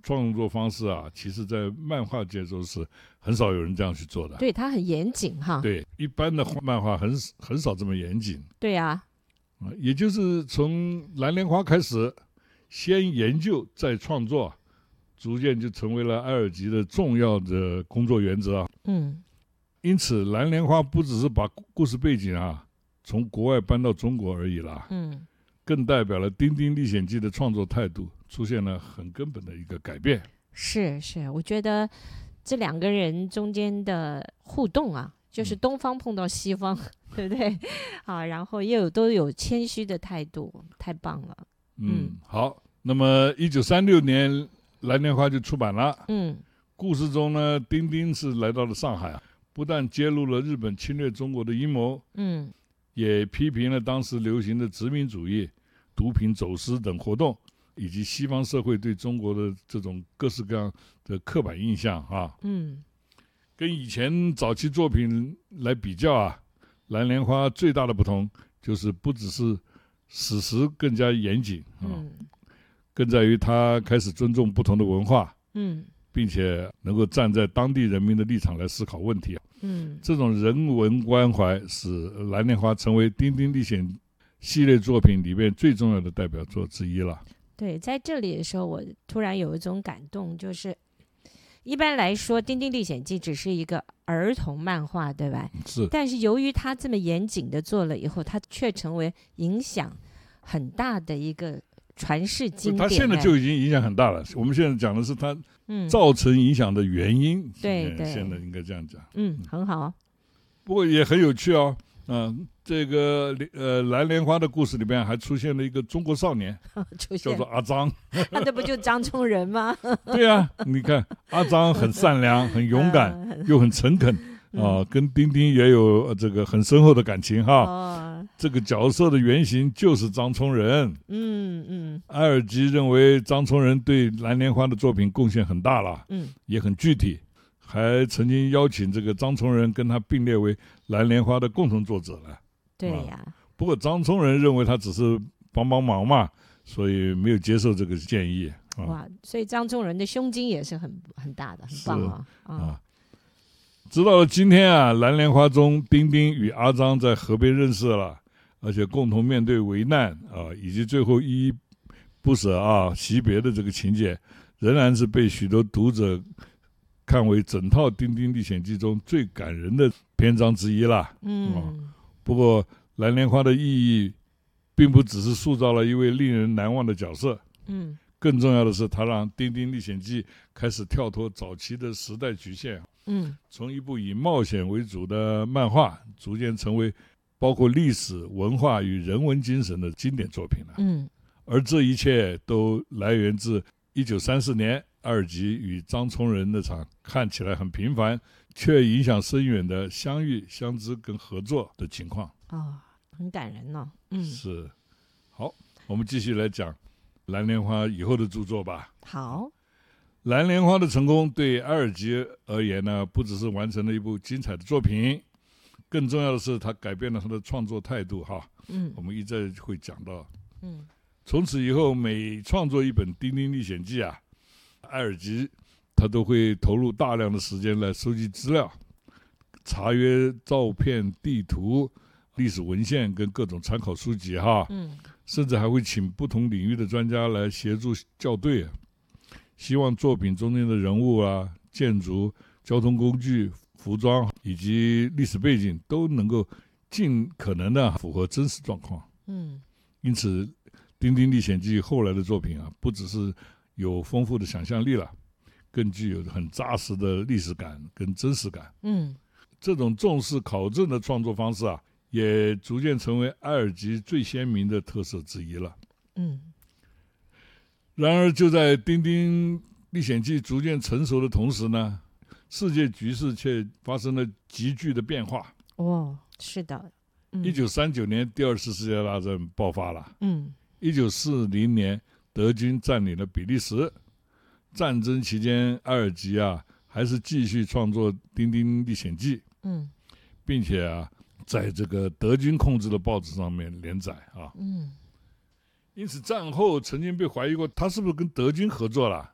创作方式啊，其实在漫画界中是很少有人这样去做的。 对，它很严谨哈。 对，一般的漫画很少这么严谨。 对啊， 也就是从蓝莲花开始，先研究再创作，逐渐就成为了埃尔吉的重要的工作原则啊。因此蓝莲花不只是把故事背景啊从国外搬到中国而已啦，更代表了《丁丁历险记》的创作态度出现了很根本的一个改变。 是，我觉得这两个人中间的互动啊，就是东方碰到西方，对不对？啊，然后都有谦虚的态度，太棒了。 好，那么1936年蓝莲花就出版了。故事中呢，丁丁是来到了上海啊，不但揭露了日本侵略中国的阴谋，也批评了当时流行的殖民主义、毒品走私等活动，以及西方社会对中国的这种各式各样的刻板印象啊。跟以前早期作品来比较啊，蓝莲花最大的不同就是不只是史实更加严谨啊，更在于他开始尊重不同的文化，并且能够站在当地人民的立场来思考问题。这种人文关怀使蓝莲花成为《丁丁历险》系列作品里面最重要的代表作之一了。 对，在这里的时候，我突然有一种感动，就是一般来说，《丁丁历险记》只是一个儿童漫画，对吧？ 是。 但是由于他这么严谨的做了以后，他却成为影响很大的一个传世经典。 他现在就已经影响很大了。我们现在讲的是他造成影响的原因。 对， 现在应该这样讲。 很好。 不过也很有趣哦。这个蓝莲花的故事里边还出现了一个中国少年，叫做阿张。 那不就张聪仁吗？ 对啊，你看阿张很善良、很勇敢，又很诚恳啊，跟丁丁也有这个很深厚的感情哈。这个角色的原型就是张聪仁。埃尔吉认为张聪仁对蓝莲花的作品贡献很大了，也很具体。还曾经邀请这个张聪仁跟他并列为蓝莲花的共同作者了。 对呀。 不过张聪仁认为他只是帮忙嘛，所以没有接受这个建议。 哇，所以张聪仁的胸襟也是很大的，很棒啊。 直到了今天啊，蓝莲花中丁丁与阿张在河边认识了，而且共同面对危难啊，以及最后依依不舍啊惜别的这个情节，仍然是被许多读者看为整套《丁丁历险记》中最感人的篇章之一啦。不过蓝莲花的意义并不只是塑造了一位令人难忘的角色，更重要的是它让《丁丁历险记》开始跳脱早期的时代局限，从一部以冒险为主的漫画逐渐成为包括历史文化与人文精神的经典作品了。而这一切都来源自1934年埃尔吉与张聪仁那场看起来很平凡却影响深远的相遇、相知跟合作的情况。 很感人哦。 是。好，我们继续来讲蓝莲花以后的著作吧。 好。 蓝莲花的成功对埃尔吉而言呢，不只是完成了一部精彩的作品，更重要的是他改变了他的创作态度哈。我们一再会讲到。从此以后每创作一本《丁丁历险记》啊，埃尔吉他都会投入大量的时间来收集资料，查阅照片、地图、历史文献跟各种参考书籍哈。甚至还会请不同领域的专家来协助校对，希望作品中间的人物啊、建筑、交通工具、服装以及历史背景都能够尽可能的符合真实状况。因此《丁丁历险记》后来的作品啊，不只是有丰富的想象力了，更具有很扎实的历史感跟真实感。这种重视考证的创作方式啊，也逐渐成为埃尔吉最鲜明的特色之一了。然而就在《丁丁历险记》逐渐成熟的同时呢，世界局势却发生了急剧的变化。 是的。 1939年第二次世界大战爆发了。1940年德军占领了比利时。战争期间埃尔吉啊还是继续创作《丁丁历险记》，并且啊在这个德军控制的报纸上面连载啊。因此战后曾经被怀疑过他是不是跟德军合作了。